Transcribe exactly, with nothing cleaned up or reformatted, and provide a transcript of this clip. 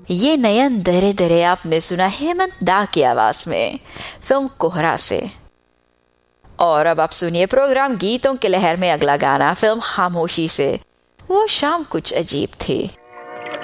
ये नयन दरे दरे आपने सुना हेमंत दा की आवाज में, फिल्म कोहरा से। और अब आप सुनिए प्रोग्राम गीतों की लहर में अगला गाना फिल्म खामोशी से, वो शाम कुछ अजीब थी।